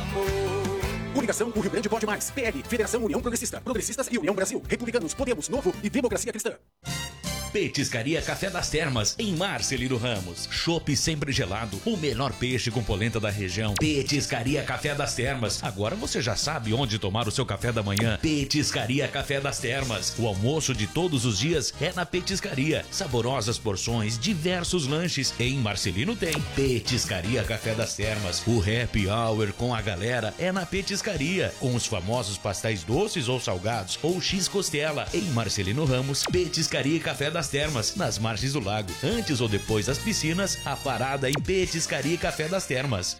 Coligação O Rio Grande Pode Mais. PL, Federação União Progressista. Progressistas e União Brasil. Republicanos, Podemos, Novo e Democracia Cristã. Petiscaria Café das Termas, em Marcelino Ramos. Chopp sempre gelado, o melhor peixe com polenta da região. Petiscaria Café das Termas. Agora você já sabe onde tomar o seu café da manhã. Petiscaria Café das Termas. O almoço de todos os dias é na Petiscaria. Saborosas porções, diversos lanches. Em Marcelino tem Petiscaria Café das Termas. O happy hour com a galera é na Petiscaria, com os famosos pastéis doces ou salgados ou x-costela. Em Marcelino Ramos, Petiscaria Café das Termas, nas margens do lago. Antes ou depois das piscinas, a parada em Petiscaria Café das Termas.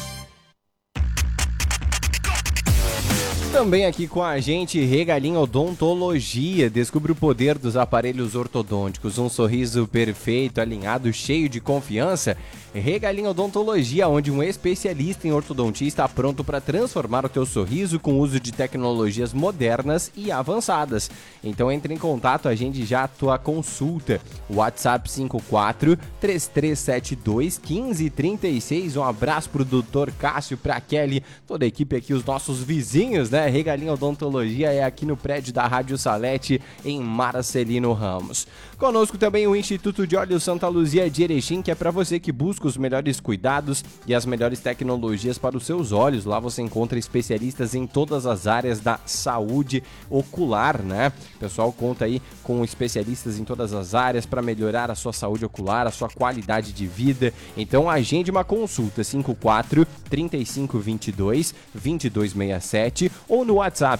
Também aqui com a gente, Regalinho Odontologia. Descubra o poder dos aparelhos ortodônticos. Um sorriso perfeito, alinhado, cheio de confiança. Regalinho Odontologia, onde um especialista em ortodontia está pronto para transformar o teu sorriso com o uso de tecnologias modernas e avançadas. Então entre em contato, agende já a tua consulta. WhatsApp 54-3372-1536. Um abraço pro Dr. Cássio, pra Kelly, toda a equipe aqui, os nossos vizinhos, né? Regalinho Odontologia é aqui no prédio da Rádio Salete, em Marcelino Ramos. Conosco também o Instituto de Olhos Santa Luzia de Erechim, que é para você que busca os melhores cuidados e as melhores tecnologias para os seus olhos. Lá você encontra especialistas em todas as áreas da saúde ocular, né? O pessoal conta aí com especialistas em todas as áreas para melhorar a sua saúde ocular, a sua qualidade de vida. Então agende uma consulta 54-3522-2267 ou no WhatsApp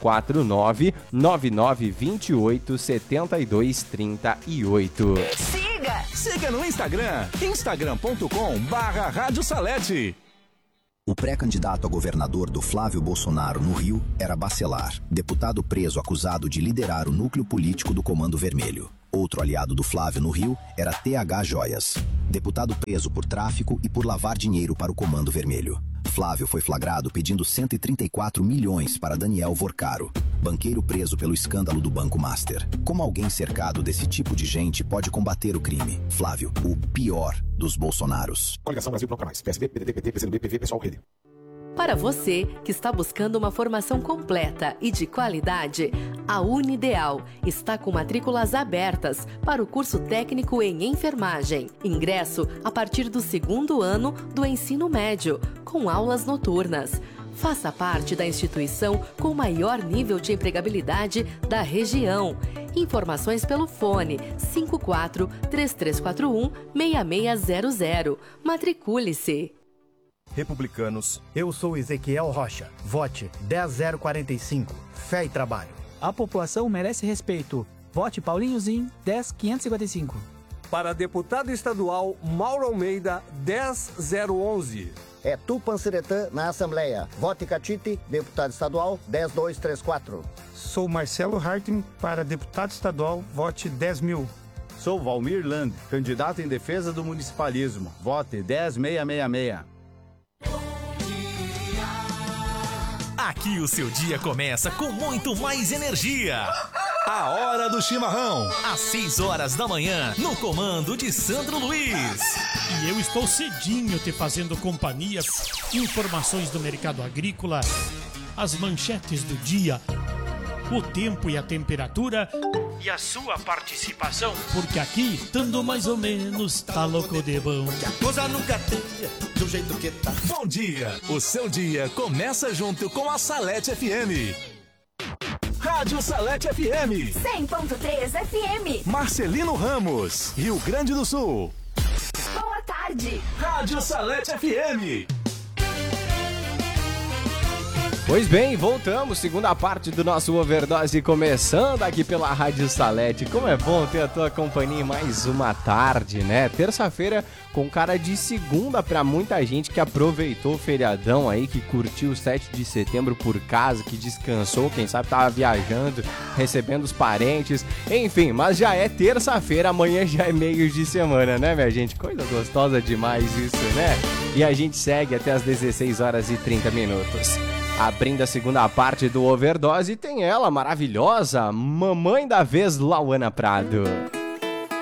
549-9928-7238. Siga no Instagram, instagram.com/Rádio Salete. O pré-candidato a governador do Flávio Bolsonaro no Rio era Bacelar, deputado preso acusado de liderar o núcleo político do Comando Vermelho. Outro aliado do Flávio no Rio era TH Joias, deputado preso por tráfico e por lavar dinheiro para o Comando Vermelho. Flávio foi flagrado pedindo 134 milhões para Daniel Vorcaro, banqueiro preso pelo escândalo do Banco Master. Como alguém cercado desse tipo de gente pode combater o crime? Flávio, o pior dos Bolsonaros. Coligação Brasil Bloco Mais. PSB, PDT, PT, PCdoB, PV, Pessoal, Rede. Para você que está buscando uma formação completa e de qualidade, a Unideal está com matrículas abertas para o curso técnico em enfermagem. Ingresso a partir do 2º ano do ensino médio, com aulas noturnas. Faça parte da instituição com o maior nível de empregabilidade da região. Informações pelo fone 54-3341-6600. Matricule-se. Republicanos, eu sou Ezequiel Rocha. Vote 10045. Fé e trabalho. A população merece respeito. Vote Paulinho Zin 10555. Para deputado estadual, Mauro Almeida 10011. É Tupanciretã na Assembleia. Vote Catite, deputado estadual 10234. Sou Marcelo Hartmann, para deputado estadual, vote 10.000. Sou Valmir Land, candidato em defesa do municipalismo. Vote 10666. Aqui o seu dia começa com muito mais energia. A Hora do Chimarrão, às 6 horas da manhã, no comando de Sandro Luiz. E eu estou cedinho te fazendo companhia, informações do mercado agrícola, as manchetes do dia, o tempo e a temperatura e a sua participação, porque aqui, estando mais ou menos, tá louco de bom. Que a coisa nunca tem do jeito que tá. Bom dia, o seu dia começa junto com a Salete FM. Rádio Salete FM 100.3 FM. Marcelino Ramos, Rio Grande do Sul. Boa tarde. Rádio Salete FM. Pois bem, voltamos, segunda parte do nosso Overdose começando aqui pela Rádio Salete. Como é bom ter a tua companhia em mais uma tarde, né? Terça-feira com cara de segunda pra muita gente que aproveitou o feriadão aí, que curtiu o 7 de setembro por casa, que descansou, quem sabe tava viajando, recebendo os parentes, enfim, mas já é terça-feira, amanhã já é meio de semana, né, minha gente? Coisa gostosa demais isso, né? E a gente segue até as 16 horas e 30 minutos. Abrindo a segunda parte do Overdose, tem ela, maravilhosa, mamãe da vez, Lauana Prado.